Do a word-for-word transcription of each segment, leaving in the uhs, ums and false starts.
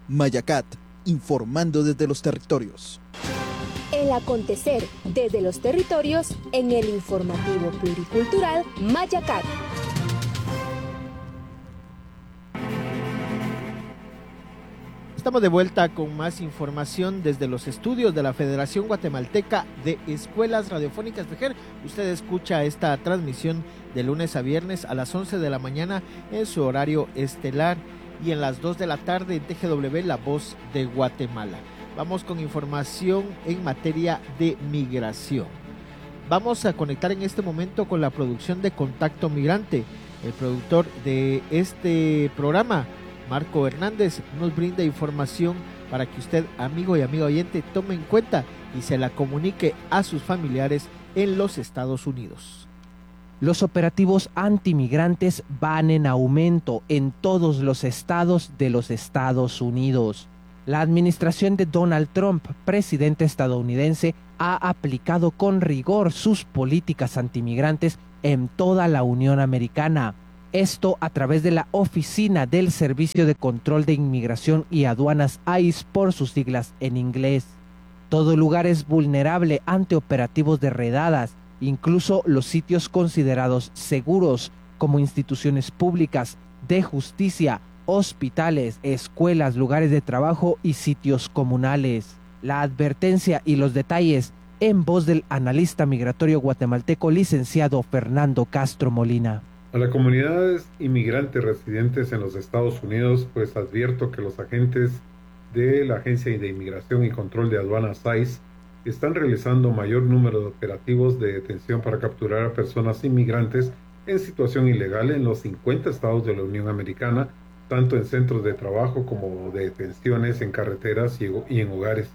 Mayacat, informando desde los territorios. El acontecer desde los territorios en el informativo pluricultural Mayacat. Estamos de vuelta con más información desde los estudios de la Federación Guatemalteca de Escuelas Radiofónicas F E G E R. Usted escucha esta transmisión de lunes a viernes a las once de la mañana en su horario estelar y en las dos de la tarde en T G W La Voz de Guatemala. Vamos con información en materia de migración. Vamos a conectar en este momento con la producción de Contacto Migrante. El productor de este programa, Marco Hernández, nos brinda información para que usted, amigo y amiga oyente, tome en cuenta y se la comunique a sus familiares en los Estados Unidos. Los operativos antimigrantes van en aumento en todos los estados de los Estados Unidos. La administración de Donald Trump, presidente estadounidense, ha aplicado con rigor sus políticas antimigrantes en toda la Unión Americana. Esto a través de la Oficina del Servicio de Control de Inmigración y Aduanas I C E por sus siglas en inglés. Todo lugar es vulnerable ante operativos de redadas, incluso los sitios considerados seguros como instituciones públicas, de justicia, hospitales, escuelas, lugares de trabajo y sitios comunales. La advertencia y los detalles en voz del analista migratorio guatemalteco licenciado Fernando Castro Molina. A las comunidades inmigrantes residentes en los Estados Unidos, pues advierto que los agentes de la Agencia de Inmigración y Control de Aduanas I C E están realizando mayor número de operativos de detención para capturar a personas inmigrantes en situación ilegal en los cincuenta estados de la Unión Americana, tanto en centros de trabajo como de detenciones en carreteras y en hogares.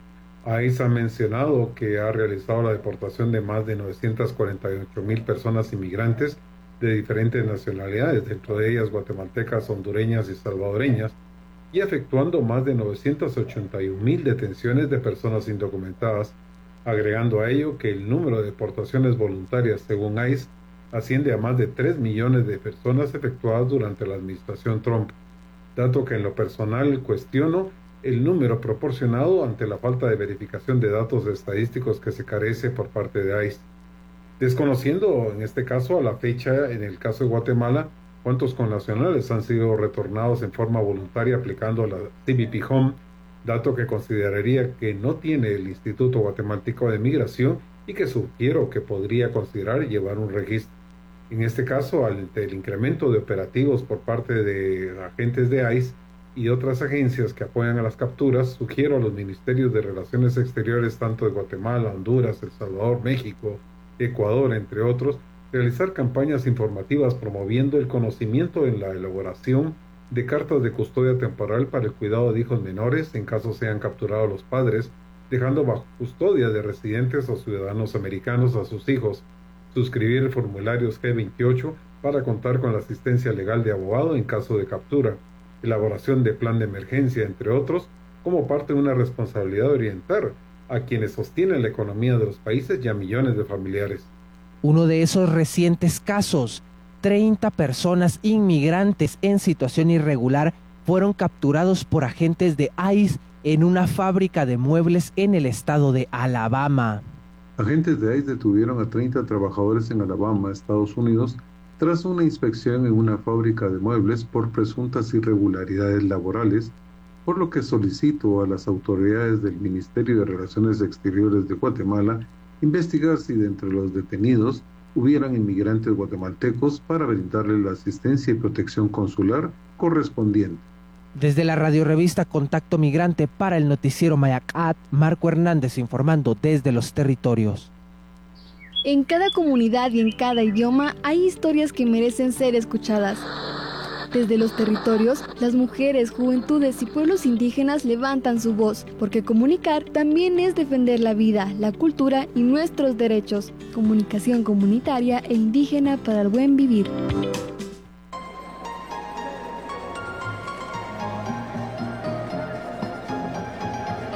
I C E ha mencionado que ha realizado la deportación de más de novecientas cuarenta y ocho mil personas inmigrantes de diferentes nacionalidades, dentro de ellas guatemaltecas, hondureñas y salvadoreñas, y efectuando más de novecientas ochenta y un mil detenciones de personas indocumentadas, agregando a ello que el número de deportaciones voluntarias, según I C E, asciende a más de tres millones de personas efectuadas durante la administración Trump, dato que en lo personal cuestiono el número proporcionado ante la falta de verificación de datos estadísticos que se carece por parte de I C E. Desconociendo en este caso a la fecha, en el caso de Guatemala, cuántos connacionales han sido retornados en forma voluntaria aplicando la C B P Home, dato que consideraría que no tiene el Instituto Guatemalteco de Migración y que sugiero que podría considerar llevar un registro. En este caso, ante el incremento de operativos por parte de agentes de I C E y otras agencias que apoyan a las capturas, sugiero a los ministerios de Relaciones Exteriores tanto de Guatemala, Honduras, El Salvador, México, Ecuador, entre otros, realizar campañas informativas promoviendo el conocimiento en la elaboración de cartas de custodia temporal para el cuidado de hijos menores en caso sean capturados los padres, dejando bajo custodia de residentes o ciudadanos americanos a sus hijos, suscribir formularios G veintiocho para contar con la asistencia legal de abogado en caso de captura, elaboración de plan de emergencia, entre otros, como parte de una responsabilidad de orientar a quienes sostienen la economía de los países y a millones de familiares. Uno de esos recientes casos, treinta personas inmigrantes en situación irregular fueron capturados por agentes de I C E en una fábrica de muebles en el estado de Alabama. Agentes de I C E detuvieron a treinta trabajadores en Alabama, Estados Unidos, tras una inspección en una fábrica de muebles por presuntas irregularidades laborales, por lo que solicito a las autoridades del Ministerio de Relaciones Exteriores de Guatemala investigar si de entre los detenidos hubieran inmigrantes guatemaltecos para brindarles la asistencia y protección consular correspondiente. Desde la radiorevista Contacto Migrante para el noticiero Mayacat, Marco Hernández informando desde los territorios. En cada comunidad y en cada idioma hay historias que merecen ser escuchadas. Desde los territorios, las mujeres, juventudes y pueblos indígenas levantan su voz, porque comunicar también es defender la vida, la cultura y nuestros derechos. Comunicación comunitaria e indígena para el buen vivir.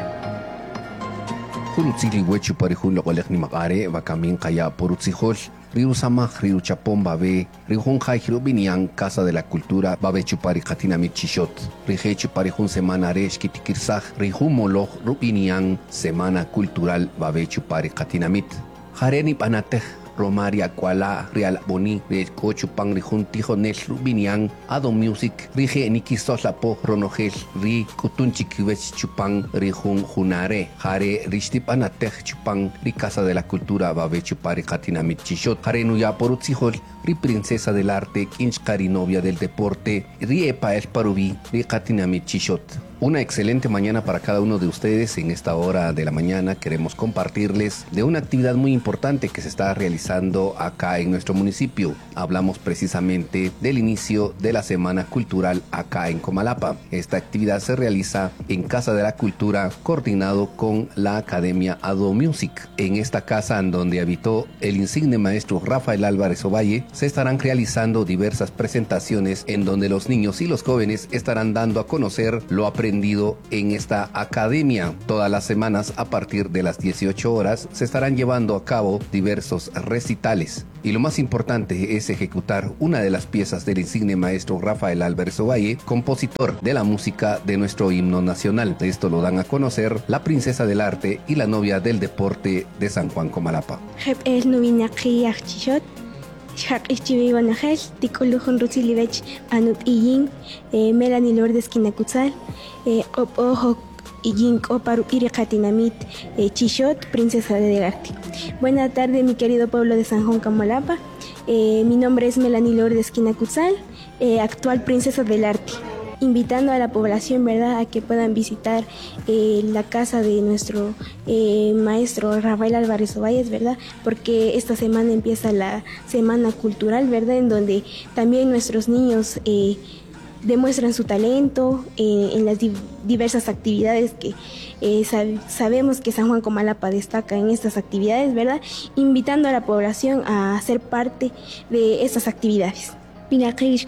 Hulutsili wechu parihun lokolek ni makare, bakamin kaya porutsihol. Río Sama, Río Chapón, Babe, Río Junjay, Río Binian, Casa de la Cultura, Babe Chupari, Katinamit Chishot, Rije Chupari, Jun Semana Resh, Kitikirsaj, Río Moloch, Río Binian, Semana Cultural, Babe Chupari, Katinamit, Jareni Panatej, Romaria Kuala, Real Boni, Reco Chupang, Rijun Tijo Nesh, Rubinian, Ado Music, Rije Nikisoslapo, Ronojel, Ri Kutunchikiwech Chupang, Rijun Junare, Jare Rishtipanatej Chupang, Ri Casa de la Cultura, Babe Chupari Katinamit Chishot, Jare Nuya Porutzijol, Ri Princesa del Arte, Inchkari Novia del Deporte, Ri Epa El Parubi, Ri Katinamit Chishot. Una excelente mañana para cada uno de ustedes. En esta hora de la mañana queremos compartirles de una actividad muy importante que se está realizando acá en nuestro municipio. Hablamos precisamente del inicio de la Semana Cultural acá en Comalapa. Esta actividad se realiza en Casa de la Cultura, coordinado con la Academia Ado Music. En esta casa, en donde habitó el insigne maestro Rafael Álvarez Ovalle, se estarán realizando diversas presentaciones en donde los niños y los jóvenes estarán dando a conocer lo aprendido en esta academia. Todas las semanas a partir de las dieciocho horas se estarán llevando a cabo diversos recitales. Y lo más importante es ejecutar una de las piezas del insigne maestro Rafael Álvarez Ovalle, compositor de la música de nuestro himno nacional. Esto lo dan a conocer la princesa del arte y la novia del deporte de San Juan Comalapa. Shak Ichibi Wanajel, Ticolujon Rutzilivech, Anup Iying, Melanie Lourdes Kinakutzal, Op Ojo Iying Oparu Irikatinamit, Chishot, Princesa del Arte. Buenas tardes, mi querido pueblo de San Juan Comalapa. Eh, mi nombre es Melanie Lourdes Kinakutzal, eh, actual Princesa del Arte. Invitando a la población, ¿verdad?, a que puedan visitar eh, la casa de nuestro eh, maestro Rafael Álvarez Ovalle, ¿verdad?, porque esta semana empieza la Semana Cultural, ¿verdad?, en donde también nuestros niños eh, demuestran su talento eh, en las di- diversas actividades que eh, sab- sabemos que San Juan Comalapa destaca en estas actividades, ¿verdad?, invitando a la población a ser parte de estas actividades. Muy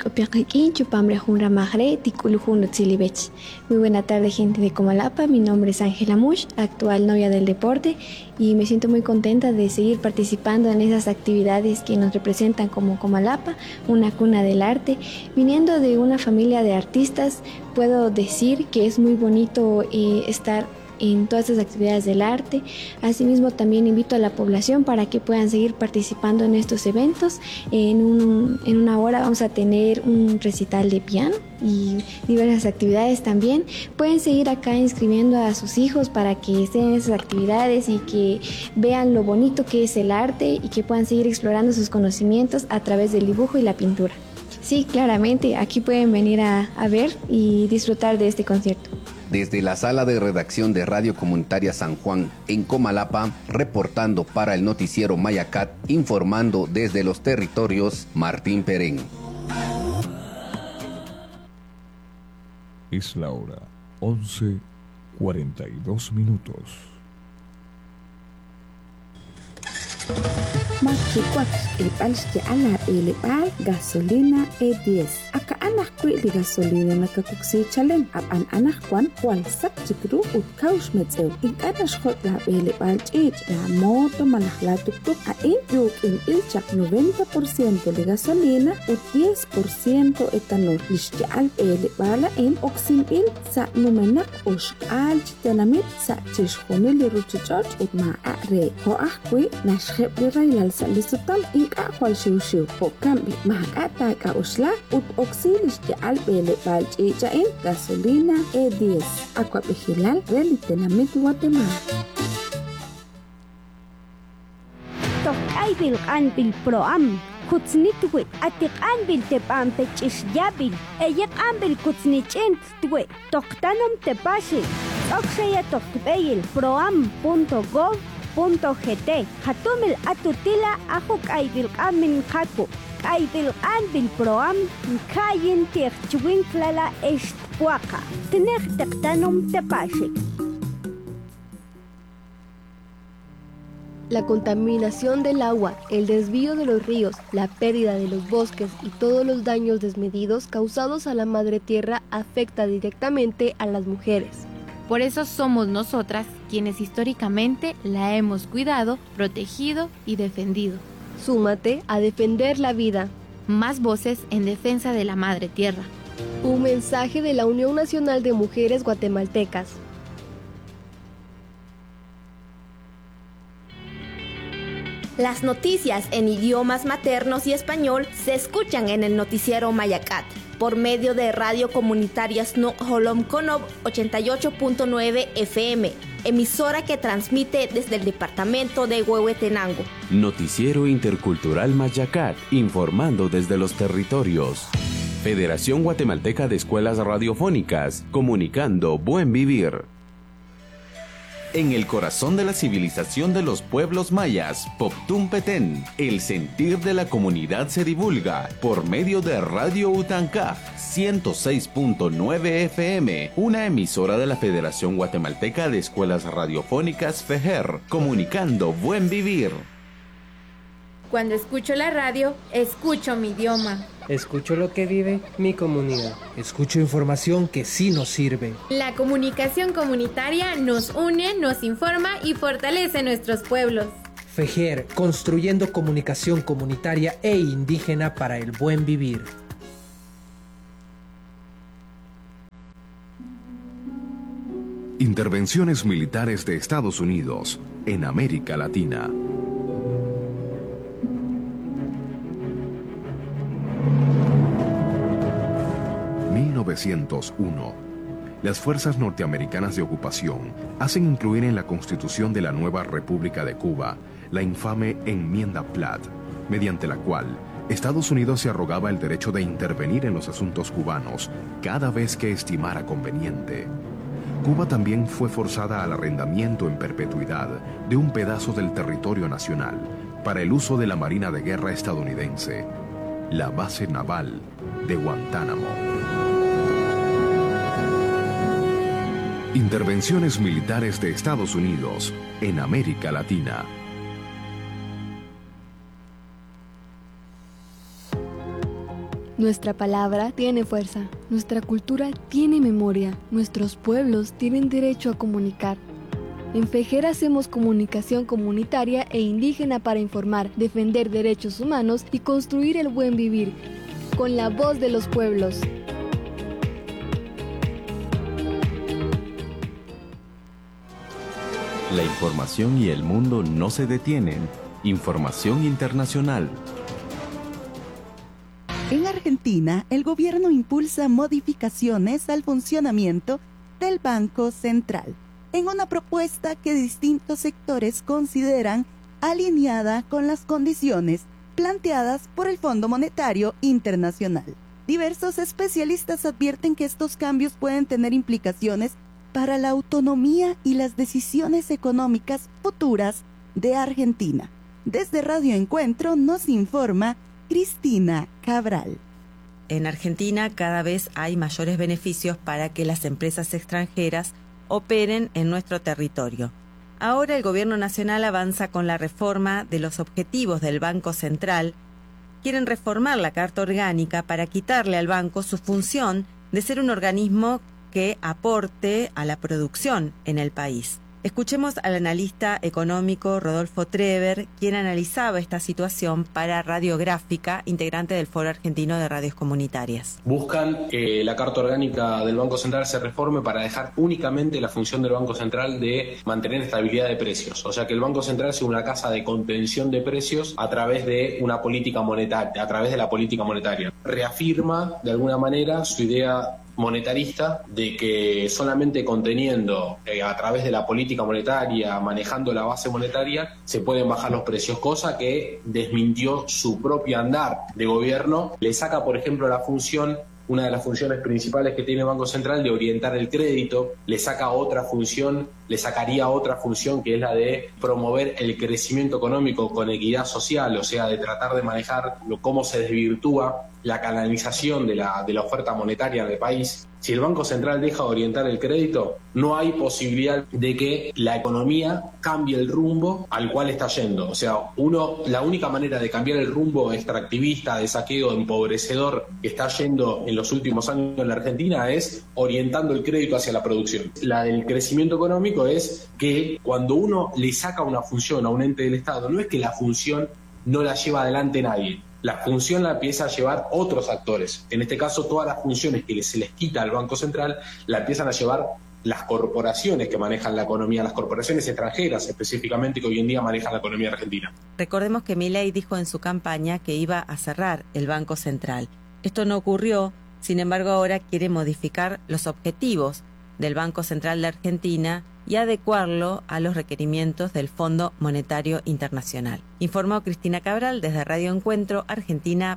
buena tarde, gente de Comalapa. Mi nombre es Ángela Mush, actual novia del deporte, y me siento muy contenta de seguir participando en esas actividades que nos representan como Comalapa, una cuna del arte. Viniendo de una familia de artistas, puedo decir que es muy bonito eh, estar en todas estas actividades del arte. Asimismo, también invito a la población para que puedan seguir participando en estos eventos. En, un, en una hora vamos a tener un recital de piano y diversas actividades también. Pueden seguir acá inscribiendo a sus hijos para que estén en esas actividades y que vean lo bonito que es el arte y que puedan seguir explorando sus conocimientos a través del dibujo y la pintura. Sí, claramente, aquí pueden venir a, a ver y disfrutar de este concierto. Desde la sala de redacción de Radio Comunitaria San Juan, en Comalapa, reportando para el noticiero Mayacat, informando desde los territorios, Martín Perén. Es la hora once cuarenta y dos minutos. Machikwak, el palste ala el pal gasolina E diez. Aka anak kwi li gasolina nakakuksi chalen. Ap an anak kwan kwal sak chikru ut kaush metzel. In anas hot la el pal chich la moto malahla tuktuk. A in yuk in ilchak noventa por ciento de gasolina ut diez por ciento etanol. Lishti al el pala in oxim il sa numenak ush al chitenamit sa chishkoni ruchichot ut ma a re. Ho akwi nash Hep di railal sa lisutam ika kwal shiw-shiw po kambi mahakata ka usla ut oxilis di albele bal chichain gasolina E diez. Aqua Vigilal Relitenamit Guatemala. Tok ay bil kan bil proam kutsnit wit atik an bil tepam pechis yabil eyek an bil kutsnit ent twe toktanom tepashi oksaya tokbeil proam punto gov punto gt hatumil atutila ahuk ay bil amin kaku ay bil an bil proam kayin tir chwin klala est waka tenek tektanom tepashi. La contaminación del agua, el desvío de los ríos, la pérdida de los bosques y todos los daños desmedidos causados a la madre tierra afecta directamente a las mujeres. Por eso somos nosotras quienes históricamente la hemos cuidado, protegido y defendido. Súmate a defender la vida. Más voces en defensa de la Madre Tierra. Un mensaje de la Unión Nacional de Mujeres Guatemaltecas. Las noticias en idiomas maternos y español se escuchan en el noticiero Mayacat por medio de Radio Comunitaria Snow Holom Konob ochenta y ocho punto nueve F M, emisora que transmite desde el departamento de Huehuetenango. Noticiero Intercultural Mayacat, informando desde los territorios. Federación Guatemalteca de Escuelas Radiofónicas, comunicando buen vivir. En el corazón de la civilización de los pueblos mayas, Poptún Petén, el sentir de la comunidad se divulga por medio de Radio Utancaj ciento seis punto nueve F M, una emisora de la Federación Guatemalteca de Escuelas Radiofónicas FEJER, comunicando buen vivir. Cuando escucho la radio, escucho mi idioma. Escucho lo que vive mi comunidad. Escucho información que sí nos sirve. La comunicación comunitaria nos une, nos informa y fortalece nuestros pueblos. FEJER, construyendo comunicación comunitaria e indígena para el buen vivir. Intervenciones militares de Estados Unidos en América Latina. mil novecientos uno. Las fuerzas norteamericanas de ocupación hacen incluir en la Constitución de la nueva República de Cuba la infame Enmienda Platt, mediante la cual Estados Unidos se arrogaba el derecho de intervenir en los asuntos cubanos cada vez que estimara conveniente. Cuba también fue forzada al arrendamiento en perpetuidad de un pedazo del territorio nacional para el uso de la Marina de Guerra estadounidense, la base naval de Guantánamo. Intervenciones militares de Estados Unidos en América Latina. Nuestra palabra tiene fuerza, nuestra cultura tiene memoria, nuestros pueblos tienen derecho a comunicar. En FEJER hacemos comunicación comunitaria e indígena para informar, defender derechos humanos y construir el buen vivir, con la voz de los pueblos. La información y el mundo no se detienen. Información internacional. En Argentina, el gobierno impulsa modificaciones al funcionamiento del Banco Central, en una propuesta que distintos sectores consideran alineada con las condiciones planteadas por el Fondo Monetario Internacional. Diversos especialistas advierten que estos cambios pueden tener implicaciones para la autonomía y las decisiones económicas futuras de Argentina. Desde Radio Encuentro nos informa Cristina Cabral. En Argentina cada vez hay mayores beneficios para que las empresas extranjeras operen en nuestro territorio. Ahora el Gobierno Nacional avanza con la reforma de los objetivos del Banco Central. Quieren reformar la Carta Orgánica para quitarle al banco su función de ser un organismo que aporte a la producción en el país. Escuchemos al analista económico Rodolfo Trever, quien analizaba esta situación para Radiográfica, integrante del Foro Argentino de Radios Comunitarias. Buscan que la Carta Orgánica del Banco Central se reforme para dejar únicamente la función del Banco Central de mantener estabilidad de precios. O sea, que el Banco Central sea una casa de contención de precios a través de una política monetaria, a través de la política monetaria. Reafirma, de alguna manera, su idea monetarista de que solamente conteniendo eh, a través de la política monetaria, manejando la base monetaria, se pueden bajar los precios, cosa que desmintió su propio andar de gobierno. Le saca, por ejemplo, la función, una de las funciones principales que tiene el Banco Central de orientar el crédito, le saca otra función, le sacaría otra función que es la de promover el crecimiento económico con equidad social, o sea, de tratar de manejar lo, cómo se desvirtúa la canalización de la, de la oferta monetaria del país. Si el Banco Central deja de orientar el crédito, no hay posibilidad de que la economía cambie el rumbo al cual está yendo. O sea, uno, la única manera de cambiar el rumbo extractivista, de saqueo, empobrecedor que está yendo en los últimos años en la Argentina es orientando el crédito hacia la producción. La del crecimiento económico es que cuando uno le saca una función a un ente del Estado, no es que la función no la lleva adelante nadie. La función la empieza a llevar otros actores. En este caso, todas las funciones que se les quita al Banco Central la empiezan a llevar las corporaciones que manejan la economía, las corporaciones extranjeras específicamente, que hoy en día manejan la economía argentina. Recordemos que Milei dijo en su campaña que iba a cerrar el Banco Central. Esto no ocurrió, sin embargo ahora quiere modificar los objetivos del Banco Central de Argentina y adecuarlo a los requerimientos del Fondo Monetario Internacional. Informó Cristina Cabral desde Radio Encuentro, Argentina.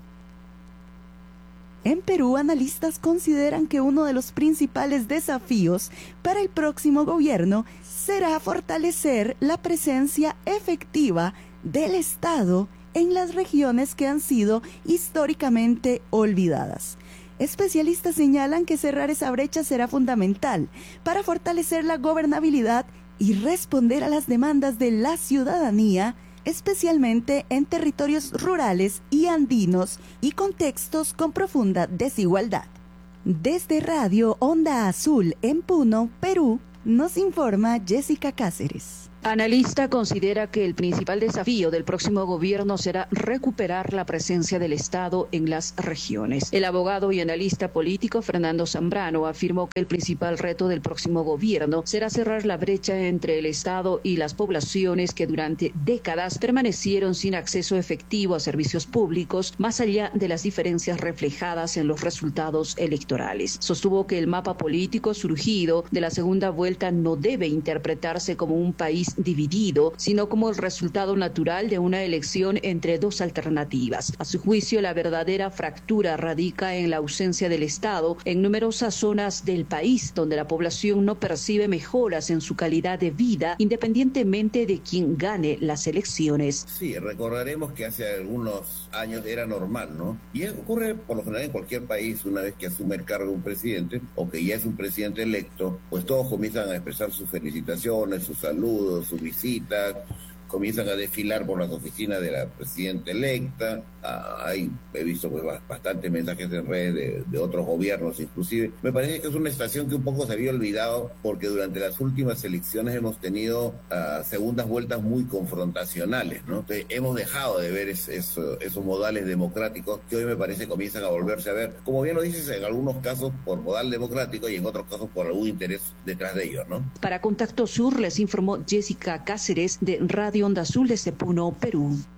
En Perú, analistas consideran que uno de los principales desafíos para el próximo gobierno será fortalecer la presencia efectiva del Estado en las regiones que han sido históricamente olvidadas. Especialistas señalan que cerrar esa brecha será fundamental para fortalecer la gobernabilidad y responder a las demandas de la ciudadanía, especialmente en territorios rurales y andinos y contextos con profunda desigualdad. Desde Radio Onda Azul en Puno, Perú, nos informa Jessica Cáceres. Analista considera que el principal desafío del próximo gobierno será recuperar la presencia del Estado en las regiones. El abogado y analista político Fernando Zambrano afirmó que el principal reto del próximo gobierno será cerrar la brecha entre el Estado y las poblaciones que durante décadas permanecieron sin acceso efectivo a servicios públicos, más allá de las diferencias reflejadas en los resultados electorales. Sostuvo que el mapa político surgido de la segunda vuelta no debe interpretarse como un país dividido, sino como el resultado natural de una elección entre dos alternativas. A su juicio, la verdadera fractura radica en la ausencia del Estado en numerosas zonas del país, donde la población no percibe mejoras en su calidad de vida, independientemente de quién gane las elecciones. Sí, recordaremos que hace algunos años era normal, ¿no? Y eso ocurre por lo general en cualquier país. Una vez que asume el cargo un presidente, o que ya es un presidente electo, pues todos comienzan a expresar sus felicitaciones, sus saludos, su visita, comienzan a desfilar por las oficinas de la presidenta electa. Ah, hay, he visto pues bastantes mensajes en redes de, de otros gobiernos inclusive. Me parece que es una estación que un poco se había olvidado, porque durante las últimas elecciones hemos tenido uh, segundas vueltas muy confrontacionales, ¿no? Entonces, hemos dejado de ver es, es, esos modales democráticos que hoy me parece comienzan a volverse a ver, como bien lo dices, en algunos casos por modal democrático y en otros casos por algún interés detrás de ellos, ¿no? Para Contacto Sur les informó Jessica Cáceres de Radio Onda Azul desde Puno, Perú.